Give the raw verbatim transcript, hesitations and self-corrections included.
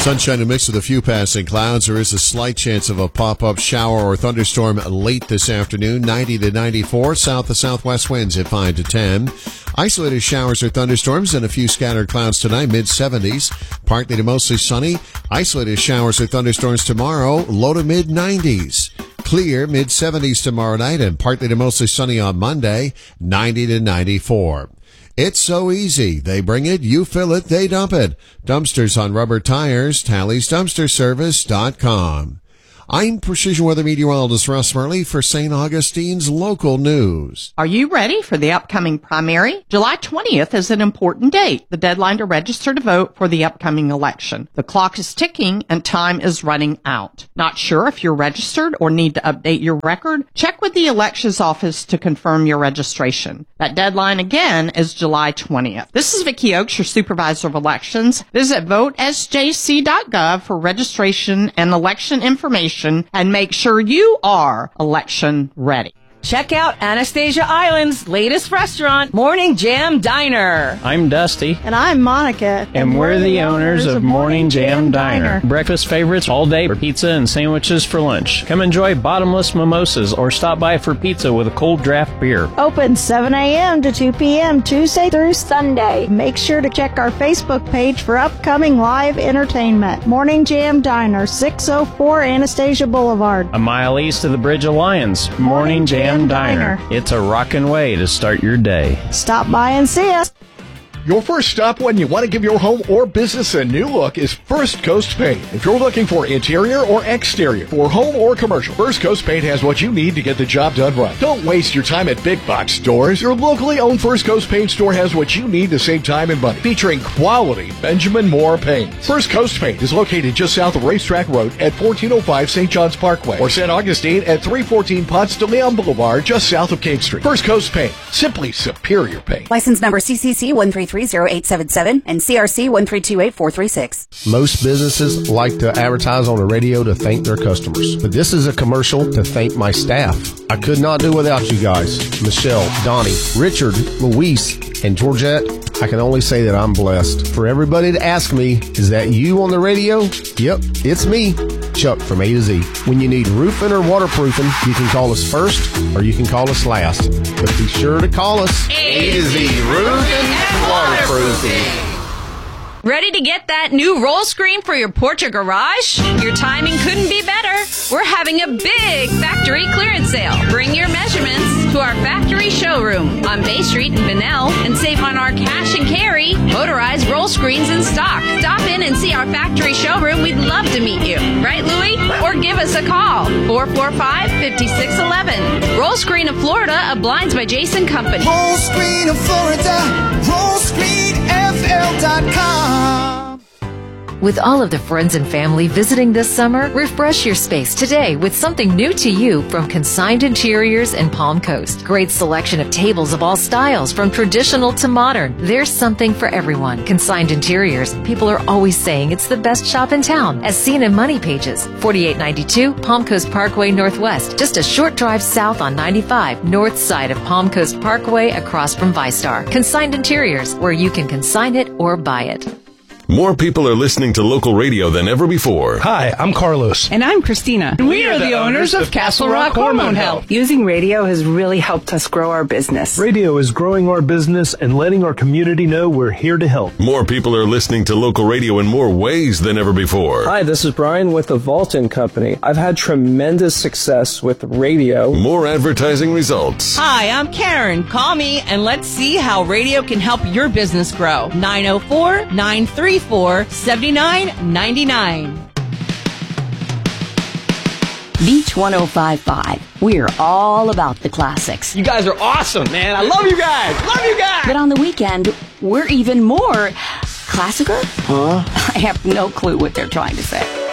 Sunshine and mixed with a few passing clouds. There is a slight chance of a pop-up shower or thunderstorm late this afternoon. ninety to ninety-four. South to southwest winds at five to ten. Isolated showers or thunderstorms and a few scattered clouds tonight. mid seventies. Partly to mostly sunny. Isolated showers or thunderstorms tomorrow. Low to mid nineties. Clear, mid seventies tomorrow night and partly to mostly sunny on Monday. ninety to ninety-four. It's so easy. They bring it, you fill it, they dump it. Dumpsters on rubber tires, Talley's Dumpster Service dot com. I'm Precision Weather Meteorologist Russ Murley for Saint Augustine's local news. Are you ready for the upcoming primary? July twentieth is an important date, the deadline to register to vote for the upcoming election. The clock is ticking and time is running out. Not sure if you're registered or need to update your record? Check with the elections office to confirm your registration. That deadline again is July twentieth. This is Vicki Oakes, your supervisor of elections. Visit vote s j c dot gov for registration and election information, and make sure you are election ready. Check out Anastasia Island's latest restaurant, Morning Jam Diner. I'm Dusty. And I'm Monica. And, and we're, we're the owners of Morning Jam, Jam Diner. Diner. Breakfast favorites all day for pizza and sandwiches for lunch. Come enjoy bottomless mimosas or stop by for pizza with a cold draft beer. Open seven a.m. to two p.m. Tuesday through Sunday. Make sure to check our Facebook page for upcoming live entertainment. Morning Jam Diner, six oh four Anastasia Boulevard. A mile east of the Bridge of Lions. Morning, Morning Jam Diner. It's a rockin' way to start your day. Stop by and see us. Your first stop when you want to give your home or business a new look is First Coast Paint. If you're looking for interior or exterior, for home or commercial, First Coast Paint has what you need to get the job done right. Don't waste your time at big box stores. Your locally owned First Coast Paint store has what you need to save time and money, featuring quality Benjamin Moore paint. First Coast Paint is located just south of Racetrack Road at fourteen oh five Saint John's Parkway, or Saint Augustine at three fourteen Ponce de Leon Boulevard, just south of King Street. First Coast Paint, simply superior paint. License number C C C one three three zero eight seven seven and C R C one three two eight four three six. Most businesses like to advertise on the radio to thank their customers, but this is a commercial to thank my staff. I could not do without you guys. Michelle, Donnie, Richard, Luis, and Georgette. I can only say that I'm blessed. For everybody to ask me, is that you on the radio? Yep, it's me, Chuck from A to Z. When you need roofing or waterproofing, you can call us first or you can call us last. But be sure to call us A to Z Roofing and Waterproofing. Ready to get that new roll screen for your porch or garage? Your timing couldn't be better. We're having a big factory clearance sale. Bring your measurements to our factory showroom on Bay Street in Bunnell and save on our cash and carry motorized roll screens in stock. Stop in and see our factory showroom. We'd love to meet you. Right, Louie? Or give us a call. four four five, five six one one. Roll Screen of Florida, a Blinds by Jason company. Roll Screen of Florida. roll screen f l dot com. With all of the friends and family visiting this summer, refresh your space today with something new to you from Consigned Interiors and Palm Coast. Great selection of tables of all styles, from traditional to modern. There's something for everyone. Consigned Interiors. People are always saying it's the best shop in town, as seen in Money Pages. forty-eight ninety-two Palm Coast Parkway Northwest, just a short drive south on ninety-five, north side of Palm Coast Parkway across from ViStar. Consigned Interiors, where you can consign it or buy it. More people are listening to local radio than ever before. Hi, I'm Carlos. And I'm Christina. We, we are, are the, the owners of Castle Rock Hormone Health. Using radio has really helped us grow our business. Radio is growing our business and letting our community know we're here to help. More people are listening to local radio in more ways than ever before. Hi, this is Brian with the Vaulton Company. I've had tremendous success with radio. More advertising results. Hi, I'm Karen. Call me and let's see how radio can help your business grow. nine oh four, nine three four, seven nine nine nine. Beach one oh five point five. We're all about the classics. You guys are awesome, man. I love you guys. Love you guys. But on the weekend, we're even more classicer? Huh? I have no clue what they're trying to say.